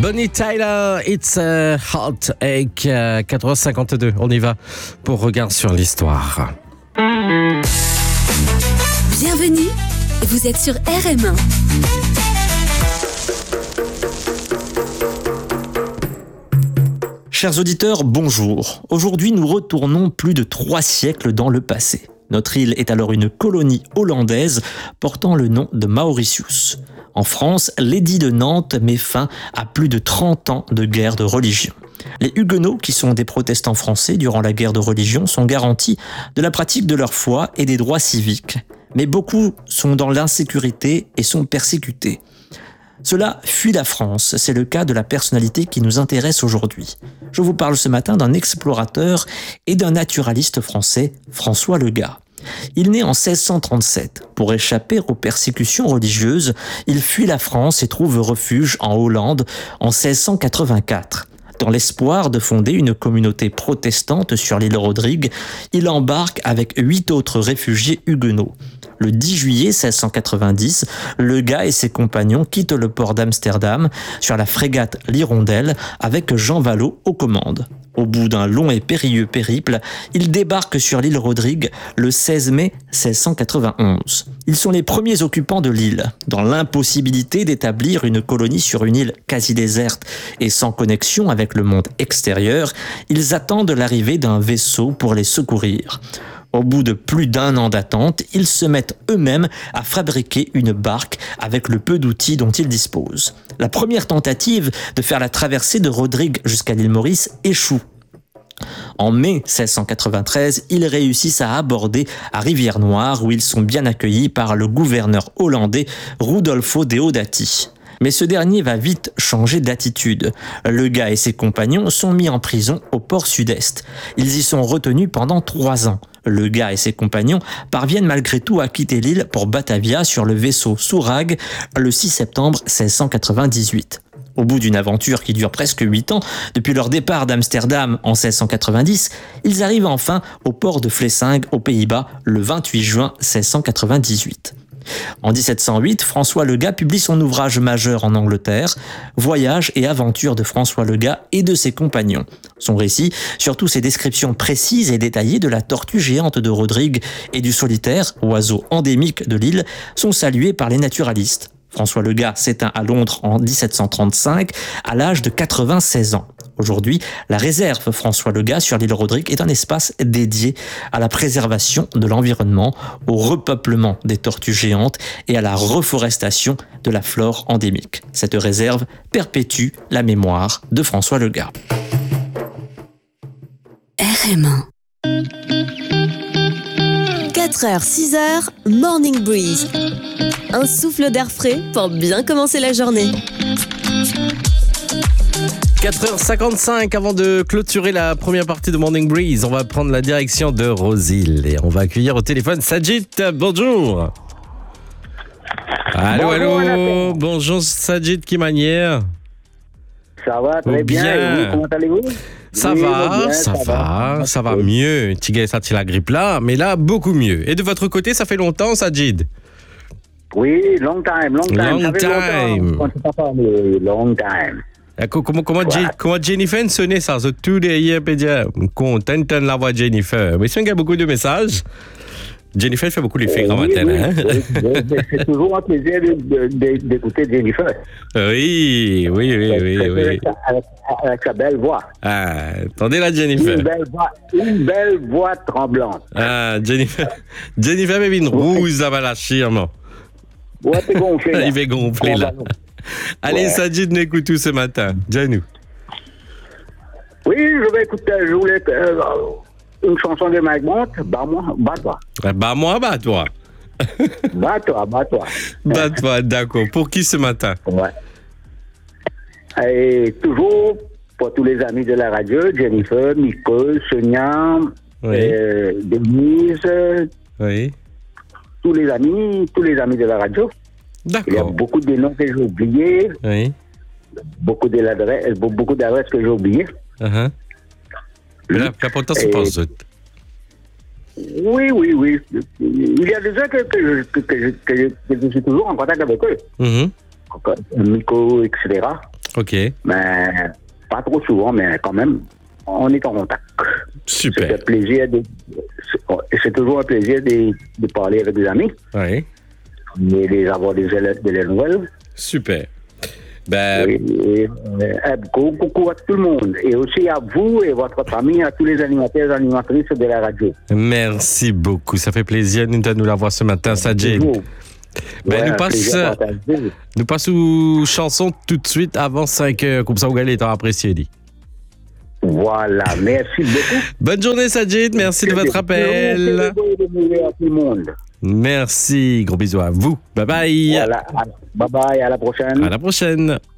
Bonnie Tyler, It's Hot avec 4h52. On y va pour Regard sur l'Histoire. Bienvenue, vous êtes sur RM1. Chers auditeurs, bonjour. Aujourd'hui, nous retournons plus de 3 siècles dans le passé. Notre île est alors une colonie hollandaise portant le nom de Mauritius. En France, l'édit de Nantes met fin à plus de 30 ans de guerre de religion. Les Huguenots, qui sont des protestants français durant la guerre de religion, sont garantis de la pratique de leur foi et des droits civiques. Mais beaucoup sont dans l'insécurité et sont persécutés. Cela fuit la France, c'est le cas de la personnalité qui nous intéresse aujourd'hui. Je vous parle ce matin d'un explorateur et d'un naturaliste français, François Legas. Il naît en 1637. Pour échapper aux persécutions religieuses, il fuit la France et trouve refuge en Hollande en 1684. Dans l'espoir de fonder une communauté protestante sur l'île Rodrigue, il embarque avec 8 autres réfugiés huguenots. Le 10 juillet 1690, Legas et ses compagnons quittent le port d'Amsterdam sur la frégate l'Hirondelle avec Jean Valot aux commandes. Au bout d'un long et périlleux périple, ils débarquent sur l'île Rodrigue le 16 mai 1691. Ils sont les premiers occupants de l'île. Dans l'impossibilité d'établir une colonie sur une île quasi déserte et sans connexion avec le monde extérieur, ils attendent l'arrivée d'un vaisseau pour les secourir. Au bout de plus d'1 an d'attente, ils se mettent eux-mêmes à fabriquer une barque avec le peu d'outils dont ils disposent. La première tentative de faire la traversée de Rodrigue jusqu'à l'île Maurice échoue. En mai 1693, ils réussissent à aborder à Rivière-Noire où ils sont bien accueillis par le gouverneur hollandais Rudolfo Deodati. Mais ce dernier va vite changer d'attitude. Legas et ses compagnons sont mis en prison au port sud-est. Ils y sont retenus pendant 3 ans. Legas et ses compagnons parviennent malgré tout à quitter l'île pour Batavia sur le vaisseau Sourag le 6 septembre 1698. Au bout d'une aventure qui dure presque 8 ans, depuis leur départ d'Amsterdam en 1690, ils arrivent enfin au port de Vlissingen aux Pays-Bas le 28 juin 1698. En 1708, François Legas publie son ouvrage majeur en Angleterre, Voyages et aventures de François Legas et de ses compagnons. Son récit, surtout ses descriptions précises et détaillées de la tortue géante de Rodrigue et du solitaire, oiseau endémique de l'île, sont salués par les naturalistes. François Legas s'éteint à Londres en 1735 à l'âge de 96 ans. Aujourd'hui, la réserve François Legas sur l'île Rodrigue est un espace dédié à la préservation de l'environnement, au repeuplement des tortues géantes et à la reforestation de la flore endémique. Cette réserve perpétue la mémoire de François Legas. RM1. 4h, 6h, Morning Breeze. Un souffle d'air frais pour bien commencer la journée. 4h55, avant de clôturer la première partie de Morning Breeze, on va prendre la direction de Rosil et on va accueillir au téléphone Sajid. Bonjour. Allô, Bonjour, allô. Bonjour Sajid, qui manière? Ça va très bien. Et vous, comment allez-vous? Ça Oui, va, bien, ça va mieux. Tigay, ça tient la grippe là, mais là, beaucoup mieux. Et de votre côté, ça fait longtemps, Sajid? Oui, long time. Long Ça fait time. longtemps qu'on ne s'est pas parlé. Long time. Comment Jennifer sonnait ça? Tous les hier, content de la voix de Jennifer. Mais si on a beaucoup de messages, Jennifer fait beaucoup l'effet grand matin. Oui, Hein? oui. C'est toujours un plaisir d'écouter Jennifer. Oui. Avec sa belle voix. Ah, attendez là, Jennifer. Une belle voix tremblante. Ah, Jennifer avait une rouge là-bas la chirme. Ouais, t'es gonflé. Là. Il va gonfler là. Allez, Ouais. Sajid, nous écoute tout ce matin. Dis-nous. Oui, je vais écouter. Je voulais une chanson de Mike Bont. Bats-toi. Bats-toi. Bats-toi, d'accord. Pour qui ce matin? Ouais. Et toujours pour tous les amis de la radio, Jennifer, Nicole, Sonia, Oui. Denise, Oui. tous les amis de la radio. Il y a D'accord. beaucoup de noms que j'ai oubliés, Oui. beaucoup d'adresses que j'ai oubliées. Uh-huh. Mais l'important, c'est pas ça. Oui. Il y a des gens que je suis toujours en contact avec eux. Mhm. Nico, etc. Ok, Mais pas trop souvent, mais quand même, on est en contact. super. C'est toujours un plaisir de parler avec des amis Oui, et d'avoir des nouvelles. super. Ben, Et, coucou à tout le monde. Et aussi à vous et votre famille, à tous les animateurs et animatrices de la radio. merci beaucoup. Ça fait plaisir de nous l'avoir ce matin, Sajid. Toujours. Ben, Ouais, nous passe aux chansons tout de suite avant 5 heures. Comme ça, vous allez être apprécié. Voilà, merci beaucoup. Bonne journée, Sajid. Merci de votre appel. À tout le monde. Merci. Gros bisous à vous. Bye bye. Voilà, bye bye, à la prochaine. À la prochaine.